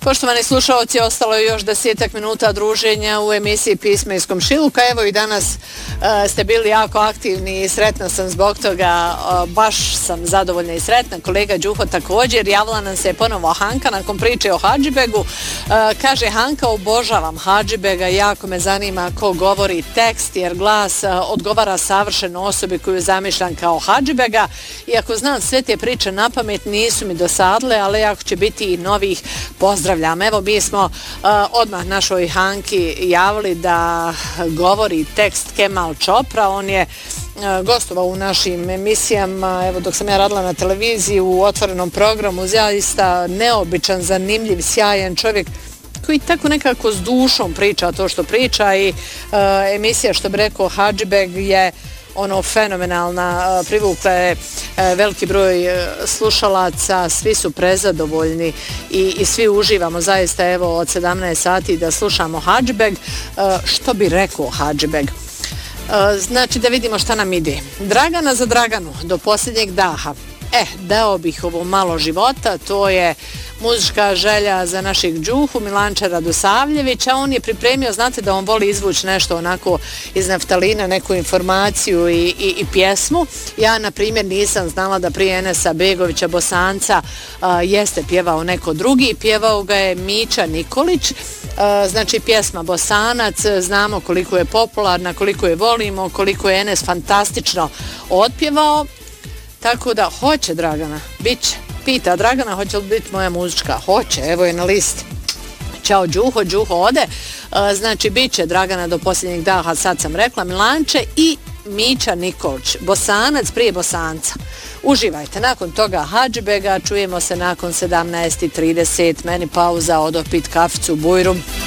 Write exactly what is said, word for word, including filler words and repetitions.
Poštovani slušalci, ostalo je još desetak minuta druženja u emisiji Pisma iz komšiluka. Evo i danas uh, ste bili jako aktivni i sretna sam zbog toga. Uh, baš sam zadovoljna i sretna. Kolega Đuho također. Javila nam se ponovo Hanka nakon priče o Hadžibegu. Uh, kaže Hanka, obožavam Hadžibega, jako me zanima ko govori tekst jer glas uh, odgovara savršeno osobi koju zamišljam kao Hadžibega. Iako znam sve te priče na pamet, nisu mi dosadle, ali jako će biti i novih pozdrava. Evo, mi smo uh, odmah našoj Hanki javili da govori tekst Kemal Čopra. On je uh, gostovao u našim emisijama, evo dok sam ja radila na televiziji u otvorenom programu, zaista neobičan, zanimljiv, sjajan čovjek koji tako nekako s dušom priča to što priča i uh, emisija, što bi rekao Hadžibeg, je ono fenomenalna, privukla je veliki broj slušalaca, svi su prezadovoljni i, i svi uživamo zaista evo od sedamnaest sati da slušamo Hadžibeg. Što bi rekao Hadžibeg? Znači da vidimo šta nam ide. Dragana za Draganu do posljednjeg daha. Eh, dao bih ovo malo života, to je muzička želja za našeg Đuhu, Milanča Radosavljevića. On je pripremio, znate da on voli izvući nešto onako iz naftalina, neku informaciju i, i, i pjesmu. Ja, na primjer, nisam znala da prije Enesa Begovića Bosanca a, jeste pjevao neko drugi. Pjevao ga je Mića Nikolić. A, znači, pjesma Bosanac, znamo koliko je popularna, koliko je volimo, koliko je Enes fantastično otpjevao. Tako da, hoće Dragana, bit će. Pita Dragana, hoće li biti moja muzička? Hoće, evo je na listi. Ćao Đuho, Đuho ode. E, znači, bit će Dragana do posljednjeg daha, sad sam rekla, Milanče i Mića Nikolić. Bosanac prije Bosanca. Uživajte. Nakon toga Hadžibega, čujemo se nakon sedamnaest i trideset. Meni pauza, odo pit kaficu u Bujrum.